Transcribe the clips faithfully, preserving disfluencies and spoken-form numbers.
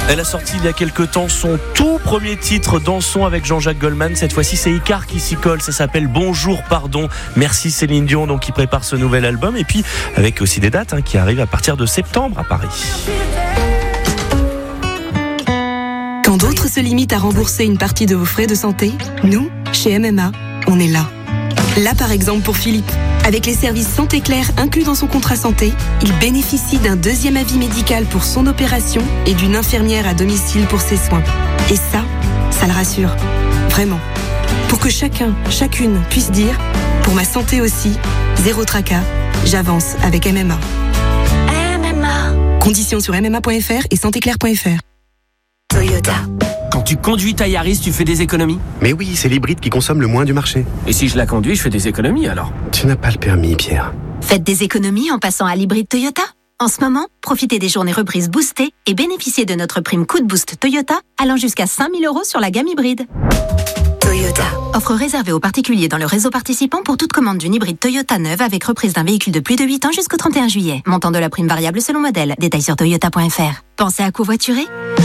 Elle a sorti il y a quelques temps son tout premier titre, Dansons avec Jean-Jacques Goldman. Cette fois-ci, c'est Icar qui s'y colle. Ça s'appelle Bonjour, pardon. Merci Céline Dion, donc qui prépare ce nouvel album. Et puis, avec aussi des dates hein, qui arrivent à partir de septembre à Paris. Quand d'autres se limitent à rembourser une partie de vos frais de santé, nous, chez M M A, on est là. Là, par exemple, pour Philippe. Avec les services Santé Claire inclus dans son contrat santé, il bénéficie d'un deuxième avis médical pour son opération et d'une infirmière à domicile pour ses soins. Et ça, ça le rassure. Vraiment. Pour que chacun, chacune puisse dire « Pour ma santé aussi, zéro tracas, j'avance avec M M A ». M M A. Conditions sur m m a point f r et santé claire point f r. Toyota. Quand tu conduis ta Yaris, tu fais des économies ? Mais oui, c'est l'hybride qui consomme le moins du marché. Et si je la conduis, je fais des économies alors ? Tu n'as pas le permis, Pierre. Faites des économies en passant à l'hybride Toyota. En ce moment, profitez des journées reprises boostées et bénéficiez de notre prime coup de boost Toyota allant jusqu'à cinq mille euros sur la gamme hybride. Toyota. Offre réservée aux particuliers dans le réseau participant pour toute commande d'une hybride Toyota neuve avec reprise d'un véhicule de plus de huit ans jusqu'au trente et un juillet. Montant de la prime variable selon modèle. Détails sur toyota point f r. Pensez à covoiturer ?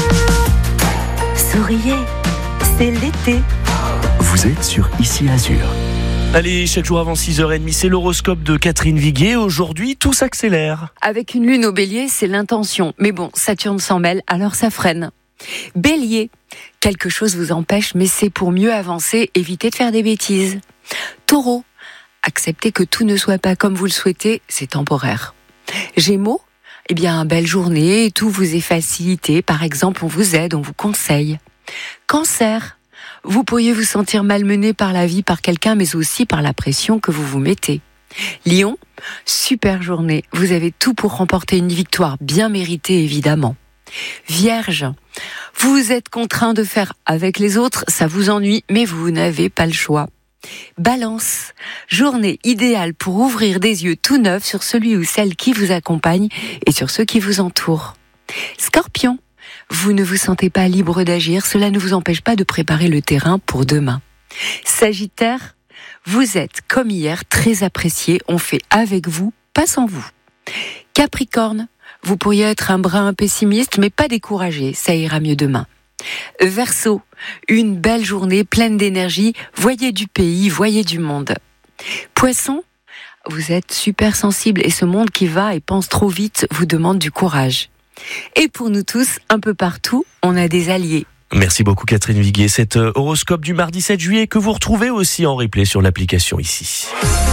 Souriez, c'est l'été. Vous êtes sur Ici Azur. Allez, chaque jour avant six heures trente, c'est l'horoscope de Catherine Viguier. Aujourd'hui, tout s'accélère. Avec une lune au bélier, c'est l'intention. Mais bon, Saturne s'en mêle, alors ça freine. Bélier, quelque chose vous empêche, mais c'est pour mieux avancer, évitez de faire des bêtises. Taureau, acceptez que tout ne soit pas comme vous le souhaitez, c'est temporaire. Gémeaux, eh bien, belle journée, tout vous est facilité. Par exemple, on vous aide, on vous conseille. Cancer, vous pourriez vous sentir malmené par la vie, par quelqu'un, mais aussi par la pression que vous vous mettez. Lion, super journée. Vous avez tout pour remporter une victoire bien méritée, évidemment. Vierge, vous êtes contraint de faire avec les autres, ça vous ennuie, mais vous n'avez pas le choix. Balance, journée idéale pour ouvrir des yeux tout neufs sur celui ou celle qui vous accompagne et sur ceux qui vous entourent. Scorpion, vous ne vous sentez pas libre d'agir, cela ne vous empêche pas de préparer le terrain pour demain. Sagittaire, vous êtes comme hier très apprécié, on fait avec vous, pas sans vous. Capricorne, vous pourriez être un brin pessimiste mais pas découragé, ça ira mieux demain. Verseau, une belle journée pleine d'énergie, voyez du pays, voyez du monde. Poisson, vous êtes super sensible et ce monde qui va et pense trop vite vous demande du courage. Et pour nous tous, un peu partout, on a des alliés. Merci beaucoup Catherine Viguier. Cet horoscope du mardi sept juillet que vous retrouvez aussi en replay sur l'application Ici.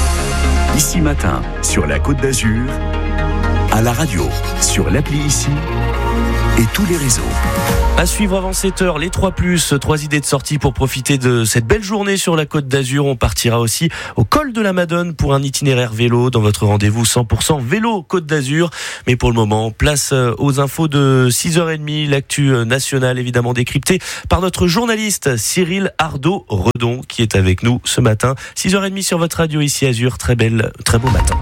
Ici Matin, sur la Côte d'Azur, à la radio, sur l'appli Ici et tous les réseaux. À suivre avant sept heures, les trois plus, trois idées de sortie pour profiter de cette belle journée sur la Côte d'Azur. On partira aussi au col de la Madone pour un itinéraire vélo dans votre rendez-vous cent pour cent vélo Côte d'Azur. Mais pour le moment, place aux infos de six heures trente, l'actu nationale évidemment décryptée par notre journaliste Cyril Ardo-Redon qui est avec nous ce matin. six heures trente sur votre radio Ici Azur. Très belle, très beau matin.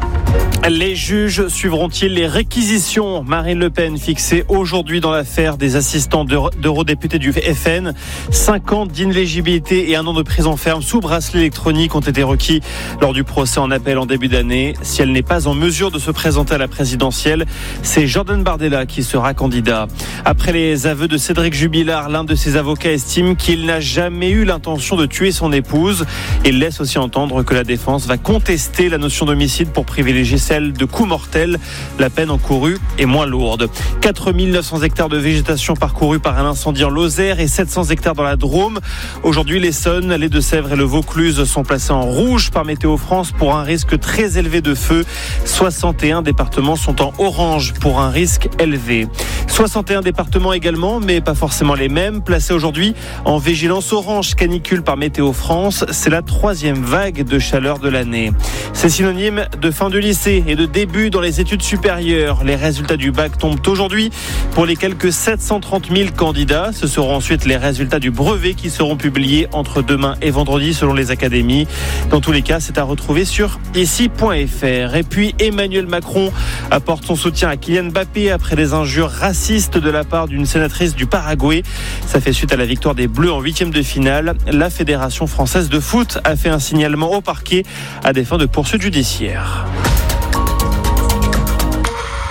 Les juges suivront-ils les réquisitions ? Marine Le Pen fixée aujourd'hui dans l'affaire des assistants d'eurodéputés du F N. Cinq ans d'inéligibilité et un an de prison ferme sous bracelet électronique ont été requis lors du procès en appel en début d'année. Si elle n'est pas en mesure de se présenter à la présidentielle, c'est Jordan Bardella qui sera candidat. Après les aveux de Cédric Jubilard, l'un de ses avocats estime qu'il n'a jamais eu l'intention de tuer son épouse. Il laisse aussi entendre que la défense va contester la notion d'homicide pour privilégier celle de coups mortels. La peine encourue est moins lourde. quatre mille neuf cents hectares de végétation parcourus par un incendie en Lozère et sept cents hectares dans la Drôme. Aujourd'hui, l'Essonne, les Deux-Sèvres et le Vaucluse sont placés en rouge par Météo France pour un risque très élevé de feu. soixante et un départements sont en orange pour un risque élevé. soixante et un départements également, mais pas forcément les mêmes, placés aujourd'hui en vigilance orange canicule par Météo France. C'est la troisième vague de chaleur de l'année. C'est synonyme de fin du lycée et de début dans les études supérieures. Les résultats du bac tombent aujourd'hui pour les quelques sept cent trente mille candidats. Ce seront ensuite les résultats du brevet qui seront publiés entre demain et vendredi selon les académies. Dans tous les cas, c'est à retrouver sur ici point f r. Et puis Emmanuel Macron apporte son soutien à Kylian Mbappé après les injures racistes de la part d'une sénatrice du Paraguay. Ça fait suite à la victoire des Bleus en huitième de finale. La Fédération française de foot a fait un signalement au parquet à des fins de poursuite judiciaire.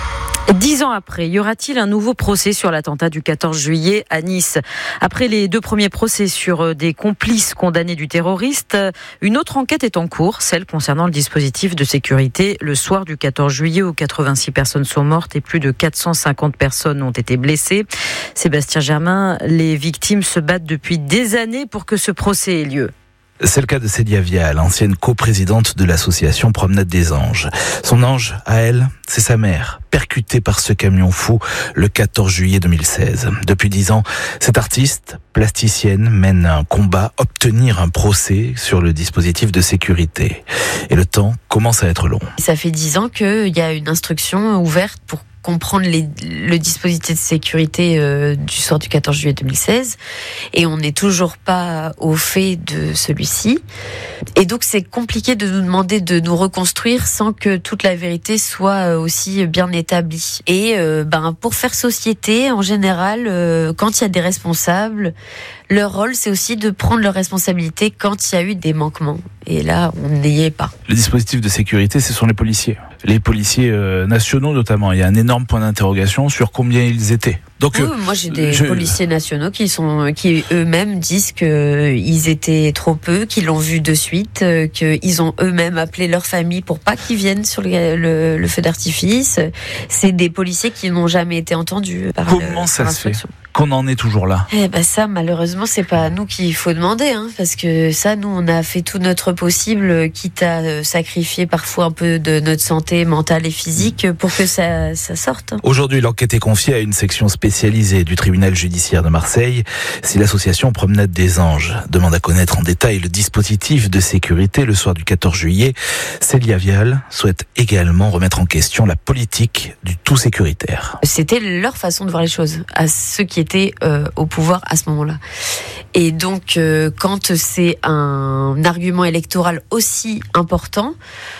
Dix ans après, y aura-t-il un nouveau procès sur l'attentat du quatorze juillet à Nice ? Après les deux premiers procès sur des complices condamnés du terroriste, une autre enquête est en cours, celle concernant le dispositif de sécurité le soir du quatorze juillet où quatre-vingt-six personnes sont mortes et plus de quatre cent cinquante personnes ont été blessées. Sébastien Germain, les victimes se battent depuis des années pour que ce procès ait lieu. C'est le cas de Célia Vial, ancienne coprésidente de l'association Promenade des Anges. Son ange, à elle, c'est sa mère, percutée par ce camion fou le quatorze juillet deux mille seize. Depuis dix ans, cette artiste plasticienne mène un combat, obtenir un procès sur le dispositif de sécurité. Et le temps commence à être long. Ça fait dix ans qu'il y a une instruction ouverte pour comprendre les, le dispositif de sécurité euh, du soir du quatorze juillet deux mille seize et on n'est toujours pas au fait de celui-ci. Et donc c'est compliqué de nous demander de nous reconstruire sans que toute la vérité soit aussi bien établie. Et euh, ben pour faire société, en général, euh, quand il y a des responsables, leur rôle c'est aussi de prendre leurs responsabilités quand il y a eu des manquements. Et là, on n'y est pas. Le dispositif de sécurité, ce sont les policiers. Les policiers euh, nationaux notamment. Il y a un énorme point d'interrogation sur combien ils étaient. Donc, oui, euh, moi j'ai des je... policiers nationaux qui sont, qui eux-mêmes disent qu'ils étaient trop peu, qu'ils l'ont vu de suite, qu'ils ont eux-mêmes appelé leur famille pour pas qu'ils viennent sur le, le, le feu d'artifice. C'est des policiers qui n'ont jamais été entendus par Comment le, ça par se fait qu'on en est toujours là? Eh ben ça, malheureusement, c'est pas à nous qu'il faut demander, hein, parce que ça, nous, on a fait tout notre possible, quitte à sacrifier parfois un peu de notre santé mentale et physique pour que ça, ça sorte. Aujourd'hui, l'enquête est confiée à une section spécialisée du tribunal judiciaire de Marseille. Si l'association Promenade des Anges demande à connaître en détail le dispositif de sécurité le soir du quatorze juillet, Célia Vial souhaite également remettre en question la politique du tout sécuritaire. C'était leur façon de voir les choses, à ceux qui étaient euh, au pouvoir à ce moment-là. Et donc, euh, quand c'est un argument électoral aussi important,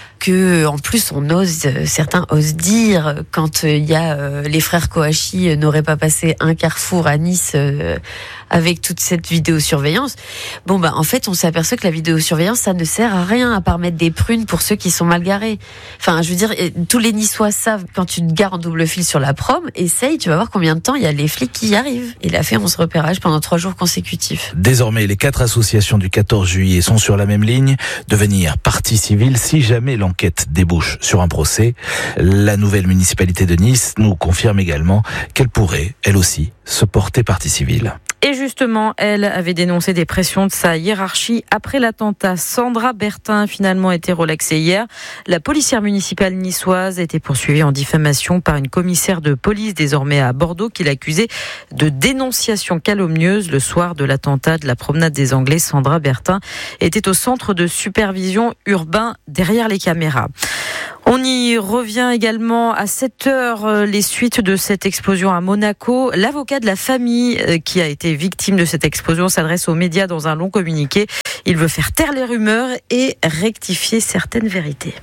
que en plus on ose, certains osent dire, quand il y a euh, les frères Kouachi n'auraient pas passé un carrefour à Nice euh, avec toute cette vidéosurveillance. Bon bah en fait on s'aperçoit que la vidéosurveillance ça ne sert à rien à part mettre des prunes pour ceux qui sont mal garés. Enfin je veux dire tous les Niçois savent quand tu te gares en double fil sur la prom, essaye, tu vas voir combien de temps il y a les flics qui y arrivent. Il a fait onze repérages pendant trois jours consécutifs. Désormais les quatre associations du quatorze juillet sont sur la même ligne, devenir partie civile si jamais l'enquête L'enquête débouche sur un procès. La nouvelle municipalité de Nice nous confirme également qu'elle pourrait, elle aussi, se porter partie civile. Et justement, elle avait dénoncé des pressions de sa hiérarchie après l'attentat. Sandra Bertin a finalement été relaxée hier. La policière municipale niçoise a été poursuivie en diffamation par une commissaire de police désormais à Bordeaux qui l'accusait de dénonciation calomnieuse le soir de l'attentat de la promenade des Anglais. Sandra Bertin était au centre de supervision urbain derrière les caméras. On y revient également à sept heures, les suites de cette explosion à Monaco. L'avocat de la famille qui a été victime de cette explosion s'adresse aux médias dans un long communiqué. Il veut faire taire les rumeurs et rectifier certaines vérités.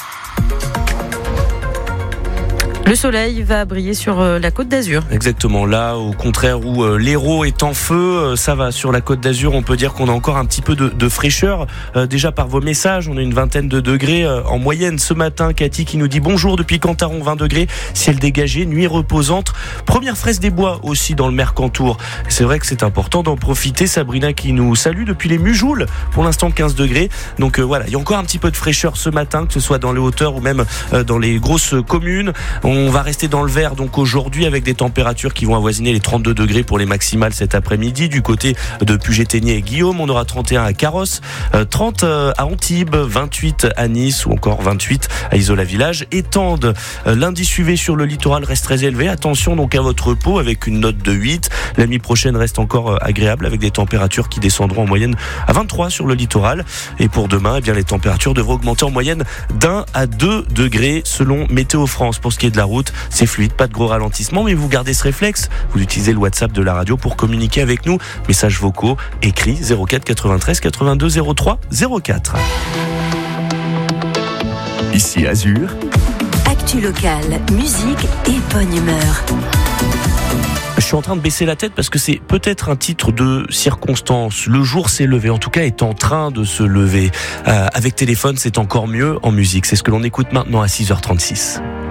Le soleil va briller sur la Côte d'Azur. Exactement, là, au contraire où euh, l'Hérault est en feu, euh, ça va sur la Côte d'Azur. On peut dire qu'on a encore un petit peu de, de fraîcheur. Euh, déjà par vos messages, on a une vingtaine de degrés euh, en moyenne ce matin. Cathy qui nous dit bonjour depuis Cantaron, vingt degrés, ciel dégagé, nuit reposante. Première fraise des bois aussi dans le Mercantour. C'est vrai que c'est important d'en profiter. Sabrina qui nous salue depuis les Mujoules, pour l'instant quinze degrés. Donc euh, voilà, il y a encore un petit peu de fraîcheur ce matin, que ce soit dans les hauteurs ou même euh, dans les grosses communes. On On va rester dans le vert donc aujourd'hui avec des températures qui vont avoisiner les trente-deux degrés pour les maximales cet après-midi. Du côté de Puget-Théniers et Guillaume, on aura trente et un à Carrosse, trente à Antibes, vingt-huit à Nice ou encore vingt-huit à Isola-Village. Et Tende, l'indice U V sur le littoral reste très élevé. Attention donc à votre peau avec une note de huit. La nuit prochaine reste encore agréable avec des températures qui descendront en moyenne à vingt-trois sur le littoral. Et pour demain, eh bien, les températures devraient augmenter en moyenne d'un à deux degrés selon Météo France. Pour ce qui est de la route, c'est fluide, pas de gros ralentissement, mais vous gardez ce réflexe. Vous utilisez le WhatsApp de la radio pour communiquer avec nous. Messages vocaux, écrits zéro quatre quatre-vingt-treize quatre-vingt-deux zéro trois zéro quatre. Ici Azur. Actu locale, musique et bonne humeur. Je suis en train de baisser la tête parce que c'est peut-être un titre de circonstance. Le jour s'est levé, en tout cas est en train de se lever. Euh, avec téléphone, c'est encore mieux en musique. C'est ce que l'on écoute maintenant à six heures trente-six.